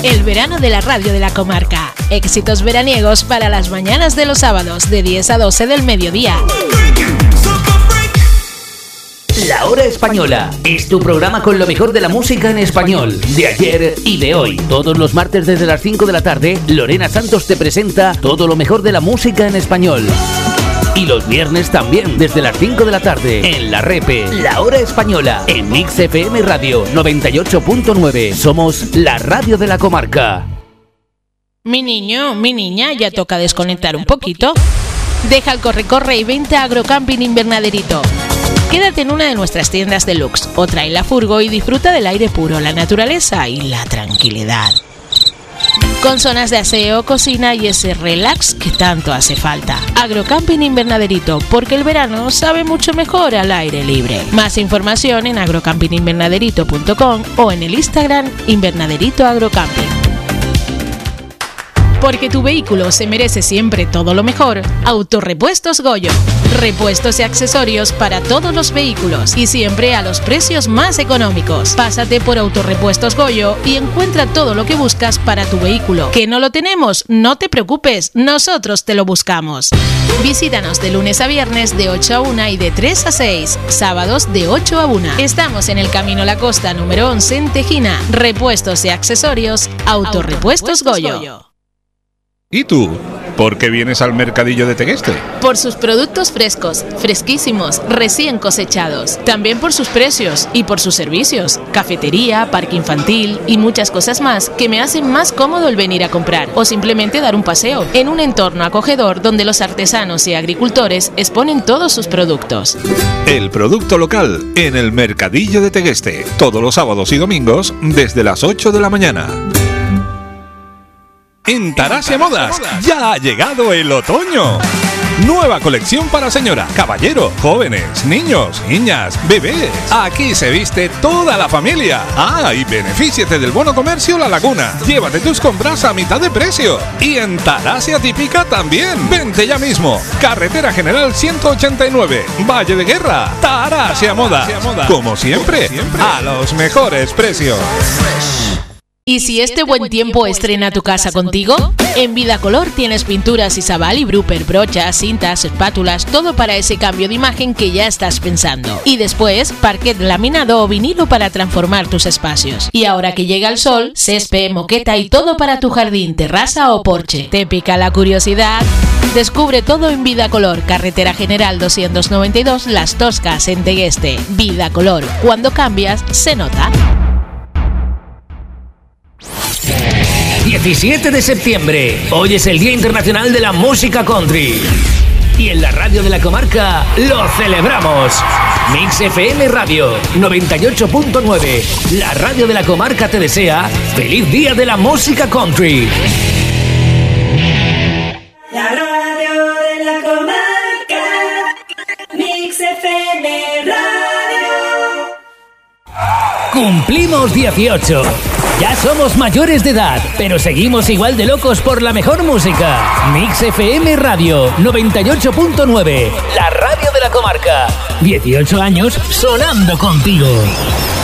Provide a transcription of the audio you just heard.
El verano de la radio de la comarca. Éxitos veraniegos para las mañanas de los sábados de 10 a 12 del mediodía. La Hora Española es tu programa con lo mejor de la música en español, de ayer y de hoy. Todos los martes desde las 5 de la tarde, Lorena Santos te presenta todo lo mejor de la música en español. Y los viernes también, desde las 5 de la tarde, en La Repe, La Hora Española, en Mix FM Radio 98.9. Somos la radio de la comarca. Mi niño, mi niña, ya toca desconectar un poquito. Deja el corre-corre y vente a Agrocamping Invernaderito. Quédate en una de nuestras tiendas deluxe o trae la furgo y disfruta del aire puro, la naturaleza y la tranquilidad. Con zonas de aseo, cocina y ese relax que tanto hace falta. Agrocamping Invernaderito, porque el verano sabe mucho mejor al aire libre. Más información en agrocampinginvernaderito.com o en el Instagram Invernaderito Agrocamping. Porque tu vehículo se merece siempre todo lo mejor, Autorepuestos Goyo. Repuestos y accesorios para todos los vehículos y siempre a los precios más económicos. Pásate por Autorepuestos Goyo y encuentra todo lo que buscas para tu vehículo. ¿Que no lo tenemos? No te preocupes, nosotros te lo buscamos. Visítanos de lunes a viernes de 8 a 1 y de 3 a 6, sábados de 8 a 1. Estamos en el Camino La Costa número 11 en Tejina. Repuestos y accesorios, Autorepuestos Goyo. ¿Y tú? ¿Por qué vienes al mercadillo de Tegueste? Por sus productos frescos, fresquísimos, recién cosechados. También por sus precios y por sus servicios. Cafetería, parque infantil y muchas cosas más que me hacen más cómodo el venir a comprar o simplemente dar un paseo en un entorno acogedor donde los artesanos y agricultores exponen todos sus productos. El producto local en el mercadillo de Tegueste. Todos los sábados y domingos desde las 8 de la mañana. En Tarasia Modas ya ha llegado el otoño. Nueva colección para señora, caballero, jóvenes, niños, niñas, bebés. Aquí se viste toda la familia. Ah, y benefíciate del bono comercio La Laguna. Llévate tus compras a mitad de precio. Y en Tarasia Típica también. Vente ya mismo. Carretera General 189, Valle de Guerra. Tarasia Modas. Como siempre, a los mejores precios. ¿Y si este buen tiempo estrena tu casa contigo? En Vida Color tienes pinturas Isabal y Bruper, brochas, cintas, espátulas, todo para ese cambio de imagen que ya estás pensando. Y después, parquet laminado o vinilo para transformar tus espacios. Y ahora que llega el sol, césped, moqueta y todo para tu jardín, terraza o porche. ¿Te pica la curiosidad? Descubre todo en Vida Color, Carretera General 292, Las Toscas, en Tegueste. Vida Color, cuando cambias, se nota. 17 de septiembre, hoy es el Día Internacional de la Música Country. Y en la radio de la comarca lo celebramos. Mix FM Radio 98.9, la radio de la comarca te desea feliz Día de la Música Country. La radio de la comarca, Mix FM Radio. Cumplimos 18. Ya somos mayores de edad, pero seguimos igual de locos por la mejor música. Mix FM Radio 98.9, la radio de la comarca. 18 años sonando contigo.